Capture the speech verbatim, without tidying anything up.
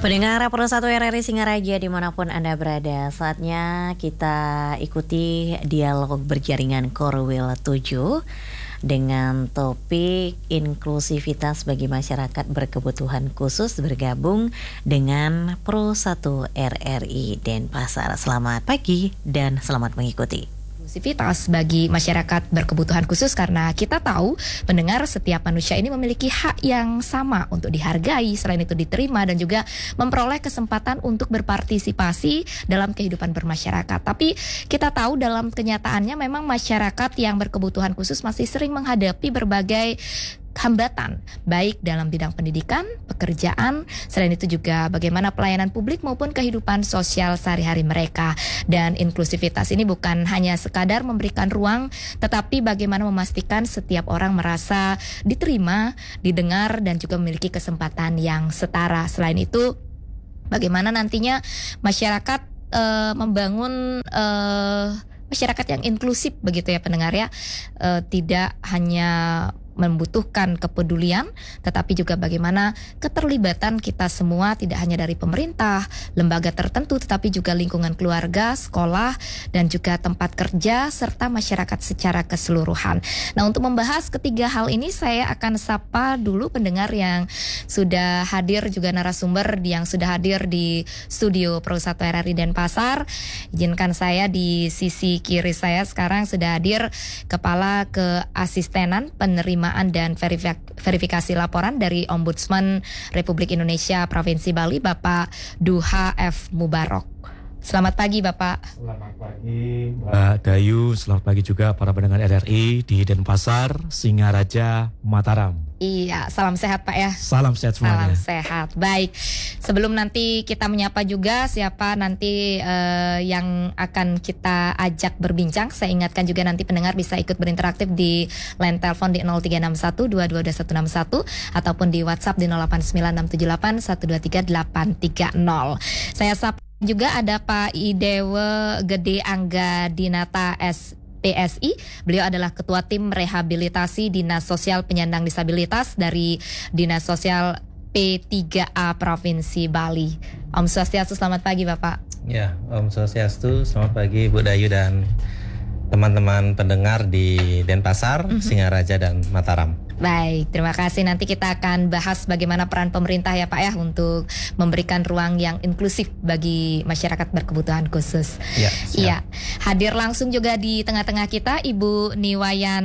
Pendengar Pro satu R R I Singaraja dimanapun Anda berada, saatnya kita ikuti dialog berjaringan Korwil tujuh dengan topik inklusivitas bagi masyarakat berkebutuhan khusus bergabung dengan Pro satu R R I Denpasar. Selamat pagi dan selamat mengikuti. Inklusivitas bagi masyarakat berkebutuhan khusus, karena kita tahu pendengar setiap manusia ini memiliki hak yang sama untuk dihargai, selain itu diterima dan juga memperoleh kesempatan untuk berpartisipasi dalam kehidupan bermasyarakat. Tapi kita tahu dalam kenyataannya memang masyarakat yang berkebutuhan khusus masih sering menghadapi berbagai hambatan, baik dalam bidang pendidikan, pekerjaan, selain itu juga bagaimana pelayanan publik maupun kehidupan sosial sehari-hari mereka. Dan inklusivitas ini bukan hanya sekadar memberikan ruang, tetapi bagaimana memastikan setiap orang merasa diterima, didengar, dan juga memiliki kesempatan yang setara. Selain itu, bagaimana nantinya masyarakat uh, membangun uh, masyarakat yang inklusif, begitu ya pendengar ya, uh, tidak hanya membutuhkan kepedulian, tetapi juga bagaimana keterlibatan kita semua, tidak hanya dari pemerintah, lembaga tertentu, tetapi juga lingkungan keluarga, sekolah, dan juga tempat kerja, serta masyarakat secara keseluruhan. Nah, untuk membahas ketiga hal ini, saya akan sapa dulu pendengar yang sudah hadir, juga narasumber yang sudah hadir di studio Pro satu R R I Denpasar. Izinkan saya di sisi kiri saya sekarang sudah hadir Kepala Keasistenan Penerima dan verifikasi laporan dari Ombudsman Republik Indonesia Provinsi Bali, Bapak Duha F. Mubarok. Selamat pagi, Bapak. Selamat pagi, Mbak Dayu. Selamat pagi juga para pendengar R R I di Denpasar, Singaraja, Mataram. Iya, salam sehat Pak ya. Salam sehat semuanya. Salam sehat. Baik, sebelum nanti kita menyapa juga siapa nanti uh, yang akan kita ajak berbincang, saya ingatkan juga nanti pendengar bisa ikut berinteraktif di line telepon di nol tiga enam satu dua dua dua satu enam satu ataupun di WhatsApp di nol delapan sembilan enam tujuh delapan satu dua tiga delapan tiga nol. Saya sapa juga ada Pak Idewe Gede Angga Dinata S P S I. Beliau adalah Ketua Tim Rehabilitasi Dinas Sosial Penyandang Disabilitas dari Dinas Sosial P tiga A Provinsi Bali. Om Swastiastu, selamat pagi Bapak. Ya, Om Swastiastu, selamat pagi Bu Dayu dan teman-teman pendengar di Denpasar, mm-hmm. Singaraja dan Mataram. Baik, terima kasih. Nanti kita akan bahas bagaimana peran pemerintah ya Pak ya untuk memberikan ruang yang inklusif bagi masyarakat berkebutuhan khusus. Ya, iya. Hadir langsung juga di tengah-tengah kita Ibu Niwayan